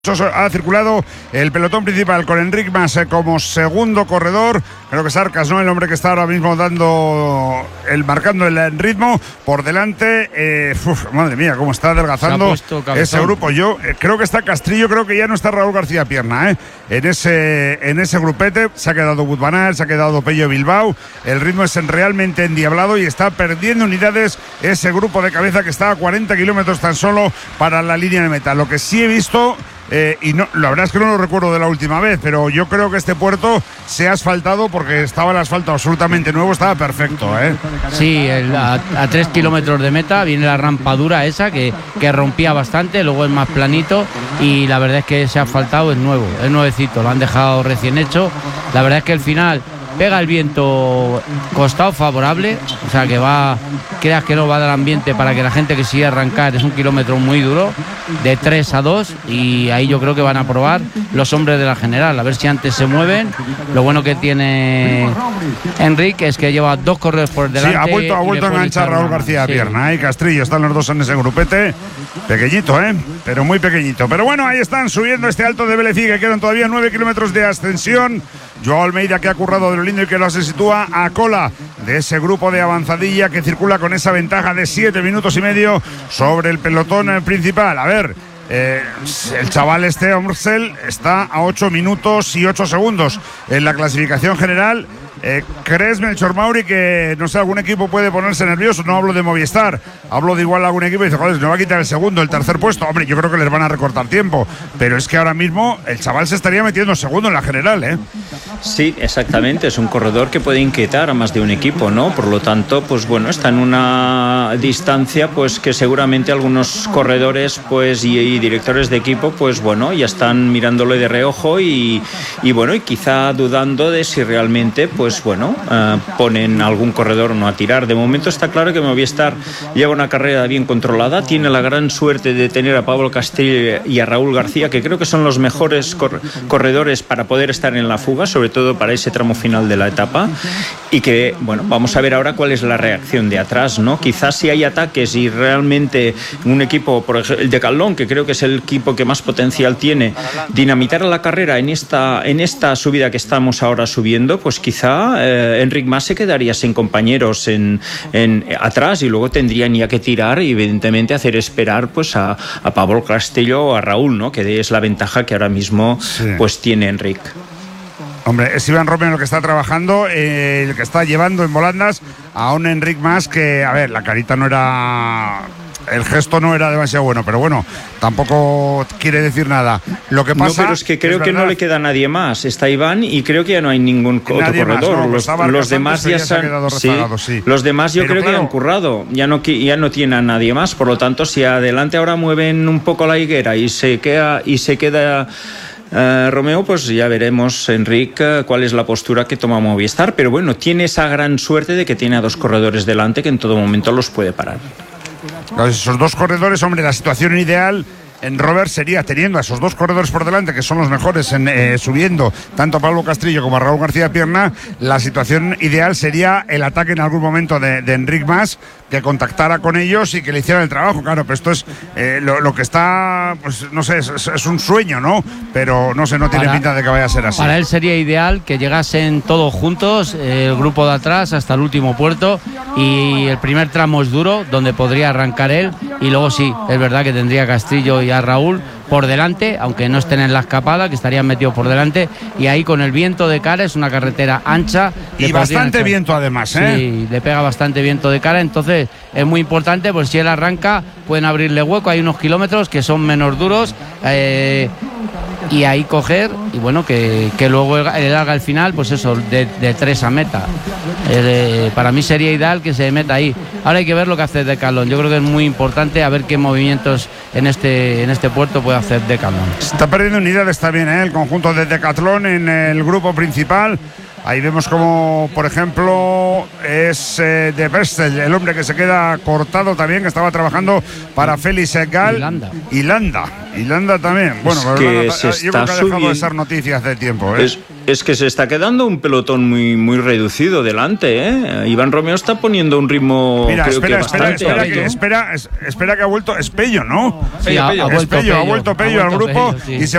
Ha circulado el pelotón principal con Enric Mas como segundo corredor. Creo que es Arcas, ¿no? El hombre que está ahora mismo marcando el ritmo. Por delante, madre mía, cómo está adelgazando ese grupo. Yo creo que está Castrillo, creo que ya no está Raúl García Pierna, en ese grupete. Se ha quedado Budvanal, se ha quedado Pello Bilbao. El ritmo es realmente endiablado y está perdiendo unidades ese grupo de cabeza que está a 40 kilómetros tan solo para la línea de meta. Lo que sí he visto, y no, la verdad es que no lo recuerdo de la última vez, pero yo creo que este puerto se ha asfaltado porque estaba el asfalto absolutamente nuevo, estaba perfecto, Sí, a 3 kilómetros de meta viene la rampa dura esa que rompía bastante, luego es más planito y la verdad es que ese asfaltado es nuevo, es nuevecito, lo han dejado recién hecho. La verdad es que el final pega el viento costado favorable, o sea que creas que no va a dar ambiente para que la gente que sigue arrancar. Es un kilómetro muy duro, de 3 a 2, y ahí yo creo que van a probar los hombres de la general, a ver si antes se mueven. Lo bueno que tiene Enric es que lleva 2 corredores por delante. Sí, ha vuelto a enganchar Raúl García Pierna y Castrillo, están los dos en ese grupete. Pequeñito, pero muy pequeñito. Pero bueno, ahí están subiendo este alto de Belecí, que quedan todavía 9 kilómetros de ascensión. Joao Almeida, que ha currado de lo lindo y que lo se sitúa a cola de ese grupo de avanzadilla que circula con esa ventaja de 7 minutos y medio sobre el pelotón principal. A ver, el chaval Omrsel está a 8 minutos y 8 segundos en la clasificación general. ¿Crees, Melchor Mauri, que no sé, algún equipo puede ponerse nervioso? No hablo de Movistar, hablo de igual algún equipo y dice, joder, no va a quitar el segundo, el tercer puesto. Hombre, yo creo que les van a recortar tiempo, pero es que ahora mismo el chaval se estaría metiendo segundo en la general, Sí, exactamente, es un corredor que puede inquietar a más de un equipo, ¿no? Por lo tanto, pues bueno, está en una distancia pues que seguramente algunos corredores pues y directores de equipo pues bueno, ya están mirándole de reojo y bueno, y quizá dudando de si realmente pues bueno, ponen algún corredor o no a tirar. De momento está claro que Movistar lleva una carrera bien controlada, tiene la gran suerte de tener a Pablo Castillo y a Raúl García, que creo que son los mejores corredores para poder estar en la fuga, sobre todo para ese tramo final de la etapa, y que bueno, vamos a ver ahora cuál es la reacción de atrás, ¿no? Quizás si hay ataques y realmente un equipo, por ejemplo el Decathlon, que creo que es el equipo que más potencial tiene, dinamitar la carrera en esta subida que estamos ahora subiendo, pues quizá Enric Mas se quedaría sin compañeros en atrás y luego tendrían ya que tirar y evidentemente hacer esperar pues a Pablo Castillo o a Raúl, ¿no? Que es la ventaja que ahora mismo pues tiene Enric. Hombre, es Iván Romero el que está trabajando, el que está llevando en volandas a un Enric Mas que, a ver, la carita no era... El gesto no era demasiado bueno, pero bueno, tampoco quiere decir nada. Lo que pasa, no, pero es que creo que no le queda nadie más. Está Iván y creo que ya no hay ningún otro corredor. Más, no, los demás ya se han quedado rezagados, sí. Los demás yo creo que han currado. Ya no tienen a nadie más. Por lo tanto, si adelante ahora mueven un poco la higuera y se queda Romeo, pues ya veremos, Enric, cuál es la postura que toma Movistar. Pero bueno, tiene esa gran suerte de que tiene a 2 corredores delante que en todo momento los puede parar. Esos 2 corredores, hombre, la situación ideal en Robert sería, teniendo a esos 2 corredores por delante, que son los mejores subiendo, tanto a Pablo Castrillo como a Raúl García Pierna, la situación ideal sería el ataque en algún momento de Enric Mas, que contactara con ellos y que le hicieran el trabajo. Claro, pero esto es lo que está, pues no sé, es un sueño, ¿no? Pero no sé, no tiene pinta de que vaya a ser así. Para él sería ideal que llegasen todos juntos, el grupo de atrás hasta el último puerto, y el primer tramo es duro, donde podría arrancar él, y luego sí, es verdad que tendría a Castillo y a Raúl por delante, aunque no estén en la escapada, que estarían metidos por delante, y ahí con el viento de cara, es una carretera ancha y bastante viento además, Sí, le pega bastante viento de cara, entonces es muy importante, pues si él arranca pueden abrirle hueco, hay unos kilómetros que son menos duros, y ahí coger, y bueno, que luego él haga el final, pues eso, de 3 a meta. Para mí sería ideal que se meta ahí. Ahora hay que ver lo que hace Decathlon. Yo creo que es muy importante a ver qué movimientos en este puerto puede hacer Decathlon. Está perdiendo unidades también, el conjunto de Decathlon en el grupo principal. Ahí vemos como, por ejemplo, es de Bestel, el hombre que se queda cortado también, que estaba trabajando para Félix Gal. Y Landa también. Bueno, yo creo que ha dejado de ser noticia hace tiempo. Es que se está quedando un pelotón muy reducido delante, ¿eh? Iván Romeo está poniendo un ritmo. Mira, espera que ha vuelto Espello, ¿no? Sí, ha vuelto Pello al grupo Pello, y se